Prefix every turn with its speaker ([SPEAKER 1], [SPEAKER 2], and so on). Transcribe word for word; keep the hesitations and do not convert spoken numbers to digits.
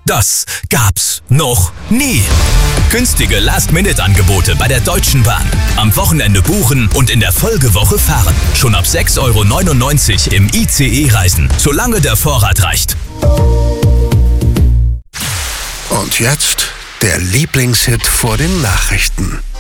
[SPEAKER 1] Das gab's noch nie. Günstige Last-Minute-Angebote bei der Deutschen Bahn. Am Wochenende buchen und in der Folgewoche fahren. Schon ab sechs Euro neunundneunzig im I C E reisen, solange der Vorrat reicht.
[SPEAKER 2] Und jetzt der Lieblingshit vor den Nachrichten.